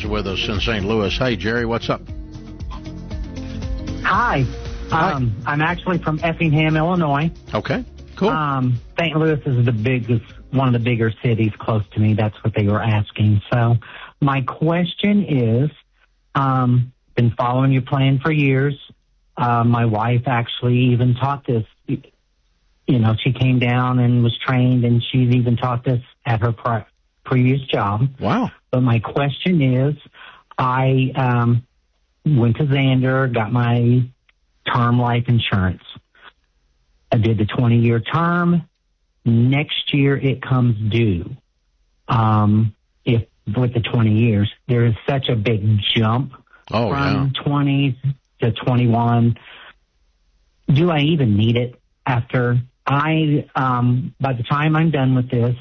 is with us in St. Louis. Hey, Jerry, what's up? Hi. I'm actually from Effingham, Illinois. Okay, cool. St. Louis is one of the bigger cities close to me. That's what they were asking. So my question is, been following your plan for years. My wife actually even taught this. You know, she came down and was trained, and she's even taught this at her previous job. Wow. But my question is, I went to Xander, got my term life insurance. I did the 20-year term. Next year it comes due. If with the 20 years, there is such a big jump from 20 to 21. Do I even need it after by the time I'm done with this,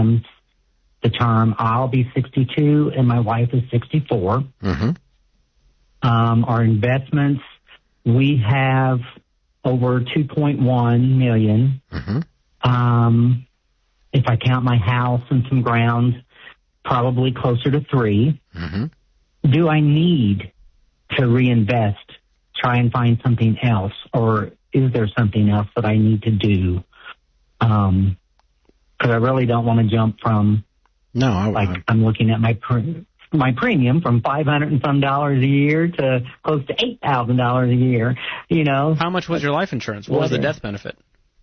I'll be 62 and my wife is 64. Mm-hmm. Our investments, we have over 2.1 million. Mm-hmm. If I count my house and some grounds, probably closer to 3. Mm-hmm. Do I need to reinvest, try and find something else, or is there something else that I need to do? Because I really don't want to jump from, I'm looking at my premium from $500 and some dollars a year to close to $8,000 a year. You know, how much was your life insurance? What was the death benefit?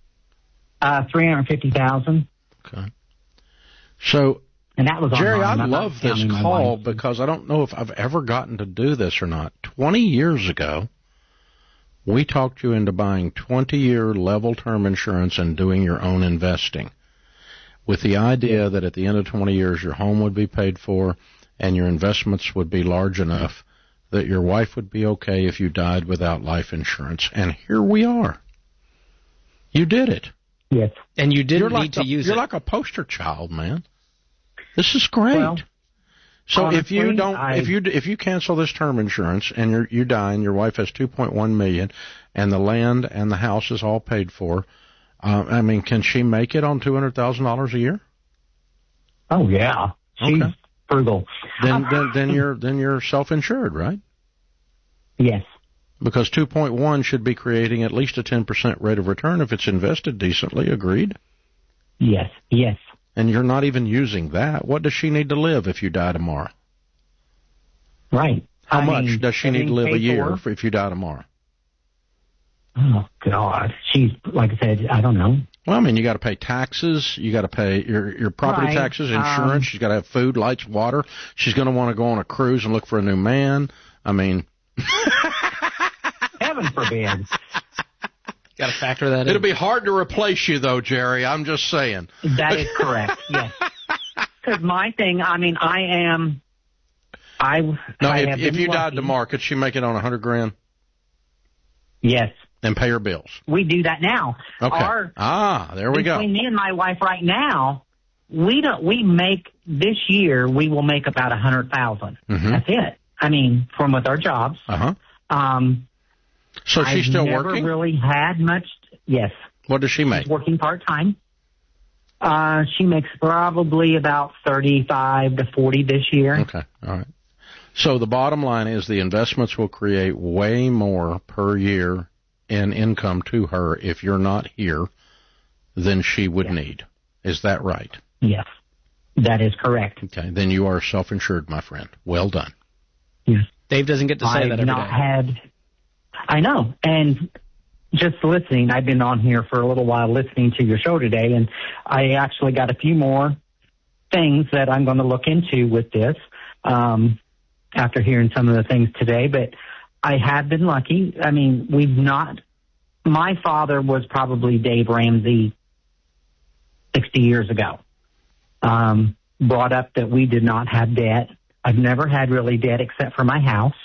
$350,000. Okay. So, and that was Jerry, I love this call because I don't know if I've ever gotten to do this or not. 20 years ago, we talked you into buying 20-year level term insurance and doing your own investing, with the idea that at the end of 20 years your home would be paid for and your investments would be large enough that your wife would be okay if you died without life insurance. And here we are. You did it. Yes. And you didn't need to use it. You're like a poster child, man. This is great. Well, so honestly, if you cancel this term insurance and you die and your wife has 2.1 million and the land and the house is all paid for, can she make it on $200,000 a year? Oh yeah, she's frugal. Then you're self-insured, right? Yes. Because 2.1 should be creating at least a 10% rate of return if it's invested decently. Agreed? Yes. Yes. And you're not even using that. What does she need to live if you die tomorrow? Right. How much does she need to live a year if you die tomorrow? Oh, God. She's, like I said, I don't know. Well, you got to pay taxes. You got to pay your property taxes, insurance. She's got to have food, lights, water. She's going to want to go on a cruise and look for a new man. Heaven forbid. Got to factor that in. It'll be hard to replace you, though, Jerry. I'm just saying. That is correct, yes. Because my thing, if you died tomorrow, could she make it on $100,000? Yes. And pay her bills? We do that now. Okay. There we go. Between me and my wife right now, we make, this year, we will make about $100,000. Mm-hmm. That's it. From with our jobs. Uh-huh. So she's still working? I've never really had much. Yes. What does she make? She's working part-time. She makes probably about 35 to 40 this year. Okay. All right. So the bottom line is the investments will create way more per year in income to her if you're not here than she would need. Is that right? Yes. That is correct. Okay. Then you are self-insured, my friend. Well done. Yes. Dave doesn't get to say that every day. I know. And just listening, I've been on here for a little while listening to your show today, and I actually got a few more things that I'm going to look into with this after hearing some of the things today. But I have been lucky. My father was probably Dave Ramsey 60 years ago. Brought up that we did not have debt. I've never had really debt except for my house.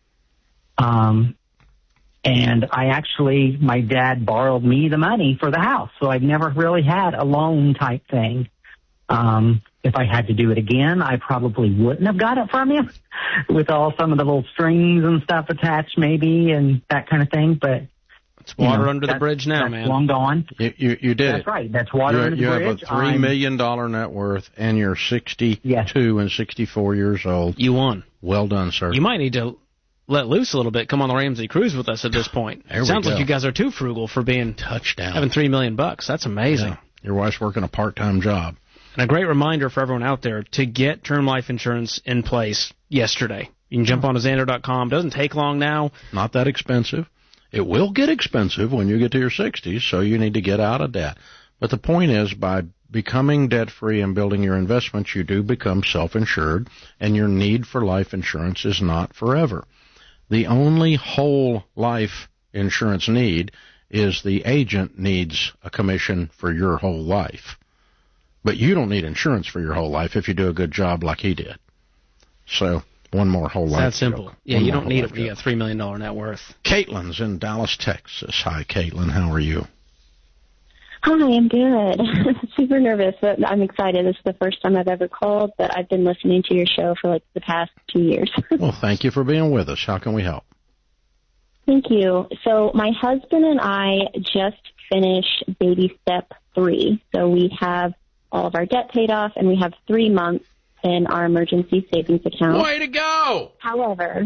And my dad borrowed me the money for the house, so I've never really had a loan type thing. If I had to do it again, I probably wouldn't have got it from him with some of the little strings and stuff attached maybe and that kind of thing. But It's water under the bridge now, man. Long gone. You did That's it. Right. That's water under the bridge. You have a $3 million net worth, and you're 62 and 64 years old. You won. Well done, sir. You might need to let loose a little bit. Come on the Ramsey Cruise with us at this point. Sounds like you guys are too frugal for being touchdown. Having $3 million. That's amazing. Yeah. Your wife's working a part-time job. And a great reminder for everyone out there to get term life insurance in place yesterday. You can jump on to Xander.com. Doesn't take long now. Not that expensive. It will get expensive when you get to your 60s, so you need to get out of debt. But the point is, by becoming debt-free and building your investments, you do become self-insured, and your need for life insurance is not forever. The only whole life insurance need is the agent needs a commission for your whole life. But you don't need insurance for your whole life if you do a good job like he did. So, one more whole life. That's simple. Yeah, you don't need it when you got $3 million net worth. Caitlin's in Dallas, Texas. Hi, Caitlin. How are you? Hi, I'm good. Super nervous, but I'm excited. This is the first time I've ever called, but I've been listening to your show for like the past 2 years. Well, thank you for being with us. How can we help? Thank you. So my husband and I just finished baby step 3. So we have all of our debt paid off, and we have 3 months in our emergency savings account. Way to go! However,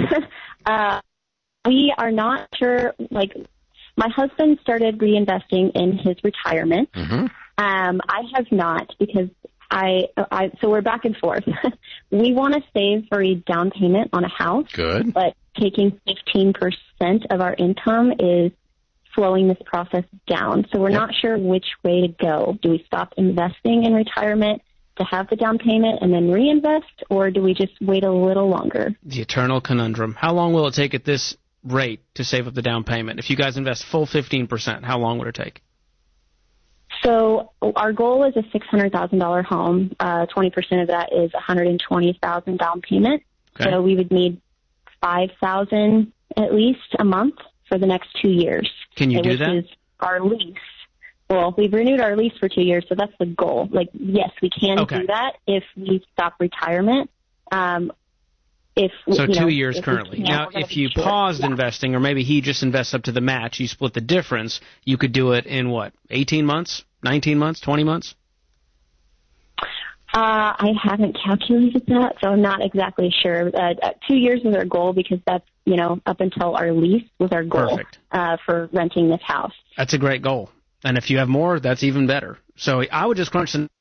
we are not sure, like, my husband started reinvesting in his retirement. Mm-hmm. I have not, because so we're back and forth. We want to save for a down payment on a house. Good. But taking 15% of our income is slowing this process down. So we're not sure which way to go. Do we stop investing in retirement to have the down payment and then reinvest, or do we just wait a little longer? The eternal conundrum. How long will it take at this rate to save up the down payment? If you guys invest full 15%, how long would it take? So our goal is a $600,000 home. 20% of that is $120,000 down payment. Okay. So we would need $5,000 at least a month for the next 2 years. Can you do that? Which is our lease. Well, we've renewed our lease for 2 years, so that's the goal. Like, yes, we can do that if we stop retirement. So 2 years currently. Now, if you paused investing, or maybe he just invests up to the match, you split the difference, you could do it in what, 18 months, 19 months, 20 months? I haven't calculated that, so I'm not exactly sure. 2 years was our goal because that's, up until our lease was our goal. Perfect. For renting this house. That's a great goal. And if you have more, that's even better. So I would just crunch the...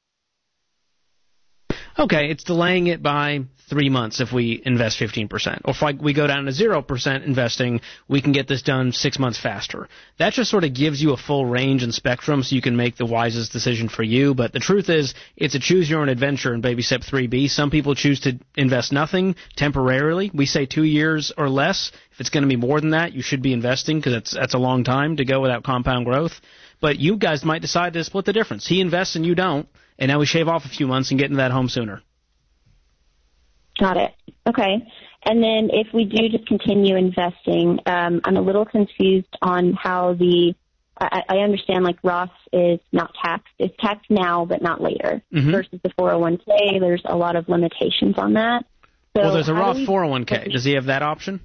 Okay, it's delaying it by 3 months if we invest 15%. Or if we go down to 0% investing, we can get this done 6 months faster. That just sort of gives you a full range and spectrum so you can make the wisest decision for you. But the truth is, it's a choose-your-own-adventure in Baby Step 3B. Some people choose to invest nothing temporarily. We say 2 years or less. If it's going to be more than that, you should be investing because that's a long time to go without compound growth. But you guys might decide to split the difference. He invests and you don't. And now we shave off a few months and get into that home sooner. Got it. Okay. And then if we do just continue investing, I'm a little confused on how I understand like Roth is not taxed. It's taxed now but not later. Mm-hmm. Versus the 401k, there's a lot of limitations on that. So well, there's a Roth 401k. Does he have that option?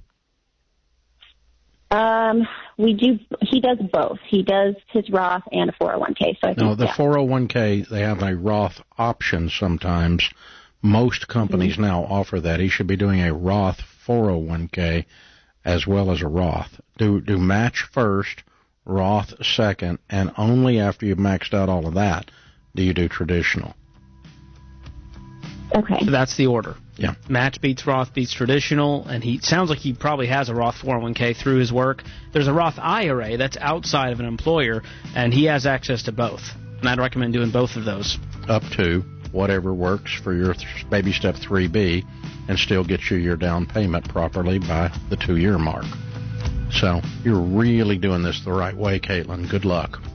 We do. He does both. He does his Roth and a 401k. So I think, no, the 401k, they have a Roth option sometimes. Most companies now offer that. He should be doing a Roth 401k as well as a Roth. Do match first, Roth second, and only after you've maxed out all of that do you do traditional. Okay. That's the order. Yeah. Match beats Roth beats traditional, and he sounds like he probably has a Roth 401k through his work. There's a Roth IRA that's outside of an employer, and he has access to both. And I'd recommend doing both of those. Up to whatever works for your Baby Step 3B and still get you your down payment properly by the 2 year mark. So you're really doing this the right way, Caitlin. Good luck.